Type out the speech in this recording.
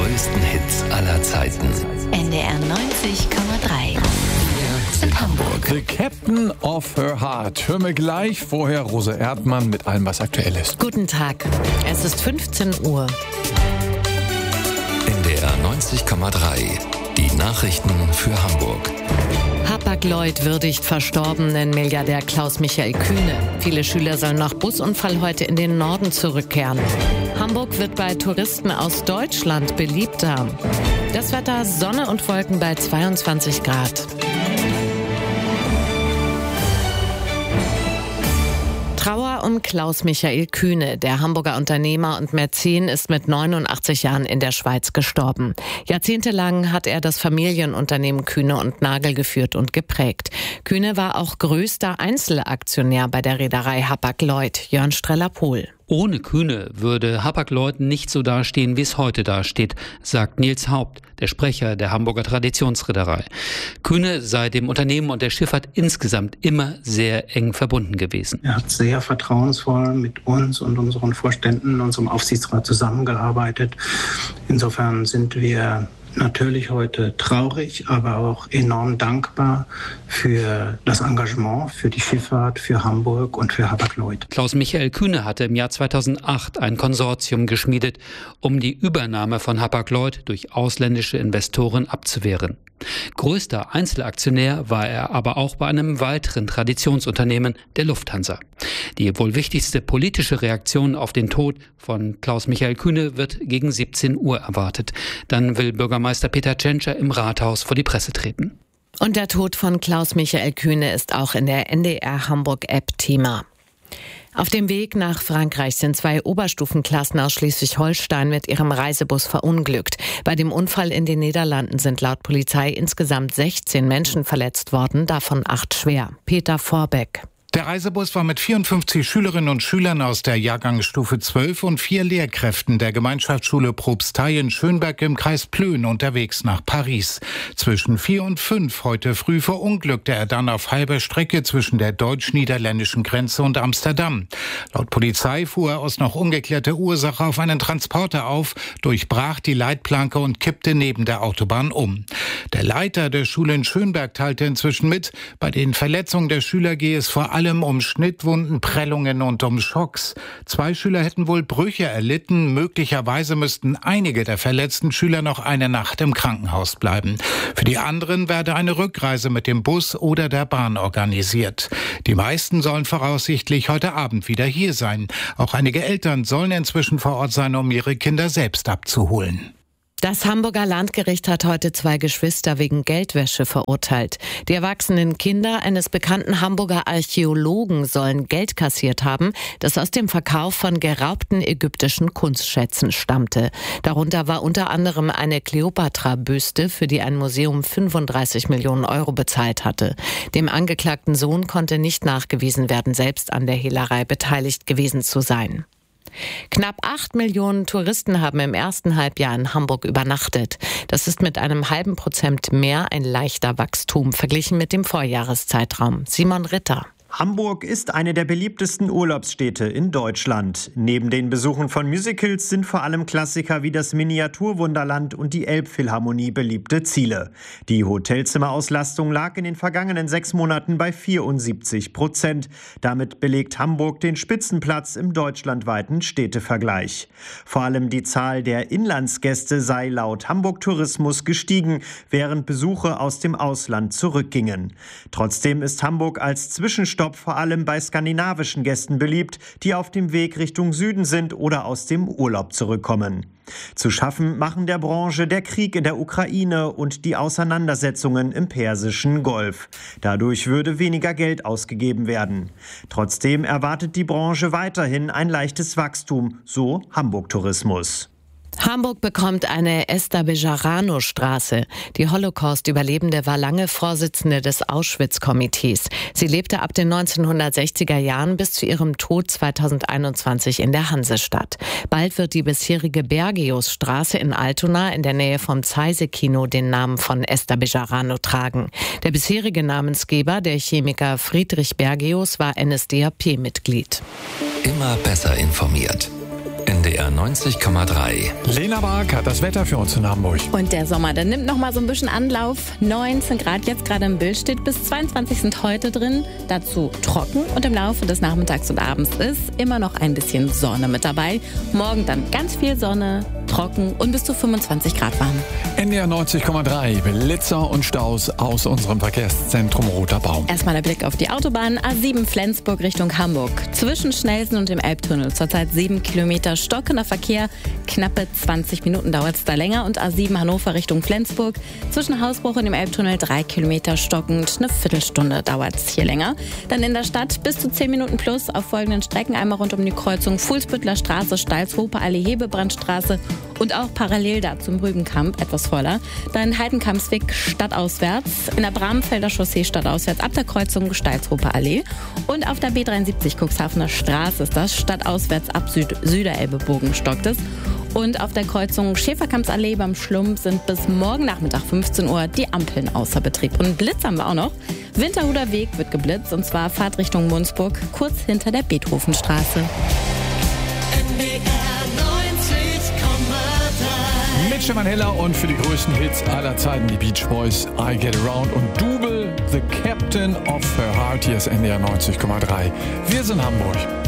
größten Hits aller Zeiten. NDR 90,3. Wir sind Hamburg. The Captain of Her Heart. Hören wir gleich. Vorher Rose Erdmann mit allem, was aktuell ist. Guten Tag. Es ist 15 Uhr. NDR 90,3. Die Nachrichten für Hamburg. Hapag-Lloyd würdigt verstorbenen Milliardär Klaus-Michael Kühne. Viele Schüler sollen nach Busunfall heute in den Norden zurückkehren. Hamburg wird bei Touristen aus Deutschland beliebter. Das Wetter: Sonne und Wolken bei 22 Grad. Trauer um Klaus-Michael Kühne. Der Hamburger Unternehmer und Mäzen ist mit 89 Jahren in der Schweiz gestorben. Jahrzehntelang hat er das Familienunternehmen Kühne und Nagel geführt und geprägt. Kühne war auch größter Einzelaktionär bei der Reederei Hapag-Lloyd. Jörn Streller-Pohl. Ohne Kühne würde Hapag-Lloyd nicht so dastehen, wie es heute dasteht, sagt Nils Haupt, der Sprecher der Hamburger Traditionsreederei. Kühne sei dem Unternehmen und der Schifffahrt insgesamt immer sehr eng verbunden gewesen. Er hat sehr vertrauensvoll mit uns und unseren Vorständen, unserem Aufsichtsrat zusammengearbeitet. Insofern sind wir natürlich heute traurig, aber auch enorm dankbar für das Engagement, für die Schifffahrt, für Hamburg und für Hapag-Lloyd. Klaus-Michael Kühne hatte im Jahr 2008 ein Konsortium geschmiedet, um die Übernahme von Hapag-Lloyd durch ausländische Investoren abzuwehren. Größter Einzelaktionär war er aber auch bei einem weiteren Traditionsunternehmen, der Lufthansa. Die wohl wichtigste politische Reaktion auf den Tod von Klaus-Michael Kühne wird gegen 17 Uhr erwartet. Dann will Bürgermeister Peter Tschentscher im Rathaus vor die Presse treten. Und der Tod von Klaus-Michael Kühne ist auch in der NDR Hamburg-App Thema. Auf dem Weg nach Frankreich sind 2 Oberstufenklassen aus Schleswig-Holstein mit ihrem Reisebus verunglückt. Bei dem Unfall in den Niederlanden sind laut Polizei insgesamt 16 Menschen verletzt worden, davon 8 schwer. Peter Vorbeck. Der Reisebus war mit 54 Schülerinnen und Schülern aus der Jahrgangsstufe 12 und 4 Lehrkräften der Gemeinschaftsschule Propstei in Schönberg im Kreis Plön unterwegs nach Paris. Zwischen 4 und 5 heute früh verunglückte er dann auf halber Strecke zwischen der deutsch-niederländischen Grenze und Amsterdam. Laut Polizei fuhr er aus noch ungeklärter Ursache auf einen Transporter auf, durchbrach die Leitplanke und kippte neben der Autobahn um. Der Leiter der Schule in Schönberg teilte inzwischen mit, bei den Verletzungen der Schüler gehe es vor allem um Schnittwunden, Prellungen und um Schocks. 2 Schüler hätten wohl Brüche erlitten. Möglicherweise müssten einige der verletzten Schüler noch eine Nacht im Krankenhaus bleiben. Für die anderen werde eine Rückreise mit dem Bus oder der Bahn organisiert. Die meisten sollen voraussichtlich heute Abend wieder hier sein. Auch einige Eltern sollen inzwischen vor Ort sein, um ihre Kinder selbst abzuholen. Das Hamburger Landgericht hat heute 2 Geschwister wegen Geldwäsche verurteilt. Die erwachsenen Kinder eines bekannten Hamburger Archäologen sollen Geld kassiert haben, das aus dem Verkauf von geraubten ägyptischen Kunstschätzen stammte. Darunter war unter anderem eine Kleopatra-Büste, für die ein Museum 35 Millionen Euro bezahlt hatte. Dem angeklagten Sohn konnte nicht nachgewiesen werden, selbst an der Hehlerei beteiligt gewesen zu sein. Knapp 8 Millionen Touristen haben im ersten Halbjahr in Hamburg übernachtet. Das ist mit einem halben Prozent mehr ein leichter Wachstum verglichen mit dem Vorjahreszeitraum. Simon Ritter. Hamburg ist eine der beliebtesten Urlaubsstädte in Deutschland. Neben den Besuchen von Musicals sind vor allem Klassiker wie das Miniaturwunderland und die Elbphilharmonie beliebte Ziele. Die Hotelzimmerauslastung lag in den vergangenen 6 Monaten bei 74%. Damit belegt Hamburg den Spitzenplatz im deutschlandweiten Städtevergleich. Vor allem die Zahl der Inlandsgäste sei laut Hamburg Tourismus gestiegen, während Besuche aus dem Ausland zurückgingen. Trotzdem ist Hamburg als Zwischenstopp vor allem bei skandinavischen Gästen beliebt, die auf dem Weg Richtung Süden sind oder aus dem Urlaub zurückkommen. Zu schaffen machen der Branche der Krieg in der Ukraine und die Auseinandersetzungen im Persischen Golf. Dadurch würde weniger Geld ausgegeben werden. Trotzdem erwartet die Branche weiterhin ein leichtes Wachstum, so Hamburg Tourismus. Hamburg bekommt eine Esther Bejarano-Straße. Die Holocaust-Überlebende war lange Vorsitzende des Auschwitz-Komitees. Sie lebte ab den 1960er Jahren bis zu ihrem Tod 2021 in der Hansestadt. Bald wird die bisherige Bergius-Straße in Altona in der Nähe vom Zeise-Kino den Namen von Esther Bejarano tragen. Der bisherige Namensgeber, der Chemiker Friedrich Bergius, war NSDAP-Mitglied. Immer besser informiert. NDR 90,3. Lena Bark hat das Wetter für uns in Hamburg. Und der Sommer, der nimmt noch mal so ein bisschen Anlauf. 19 Grad jetzt gerade im Bild steht, bis 22 sind heute drin. Dazu trocken und im Laufe des Nachmittags und Abends ist immer noch ein bisschen Sonne mit dabei. Morgen dann ganz viel Sonne, trocken und bis zu 25 Grad warm. NDR 90,3. Blitzer und Staus aus unserem Verkehrszentrum Roter Baum. Erstmal der Blick auf die Autobahn. A7 Flensburg Richtung Hamburg. Zwischen Schnellsen und dem Elbtunnel. Zurzeit 7 Kilometer stockender Verkehr. Knappe 20 Minuten dauert es da länger. Und A7 Hannover Richtung Flensburg. Zwischen Hausbruch und dem Elbtunnel 3 Kilometer stockend. Eine Viertelstunde dauert es hier länger. Dann in der Stadt bis zu 10 Minuten plus auf folgenden Strecken. Einmal rund um die Kreuzung Fuhlsbüttler Straße, Stalzhofer Allee, Hebebrandstraße. Und auch parallel da zum Rübenkamp, etwas voller. Dann Heidenkampsweg stadtauswärts, in der Bramfelder Chaussee stadtauswärts, ab der Kreuzung Stalzhofer Allee. Und auf der B73 Cuxhavener Straße ist das, stadtauswärts ab Süderelbe-Bogen stockt es. Und auf der Kreuzung Schäferkampsallee beim Schlump sind bis morgen Nachmittag 15 Uhr die Ampeln außer Betrieb. Und Blitz haben wir auch noch. Winterhuder Weg wird geblitzt, und zwar Fahrtrichtung Munzburg, kurz hinter der Beethovenstraße. Mit Stefan Heller und für die größten Hits aller Zeiten die Beach Boys, I Get Around und Double, The Captain of Her Heart. Hier ist NDR 90,3. Wir sind Hamburg.